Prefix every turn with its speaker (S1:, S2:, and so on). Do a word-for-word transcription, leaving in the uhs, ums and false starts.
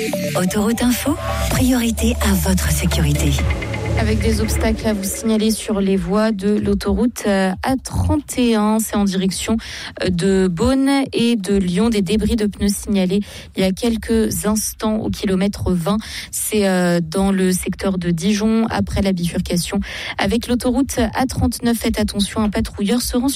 S1: Autoroute Info, priorité à votre sécurité.
S2: Avec des obstacles à vous signaler sur les voies de l'autoroute A trente et un, c'est en direction de Beaune et de Lyon. Des débris de pneus signalés il y a quelques instants au kilomètre vingt. C'est dans le secteur de Dijon, après la bifurcation avec l'autoroute A trente-neuf. Faites attention, un patrouilleur se rend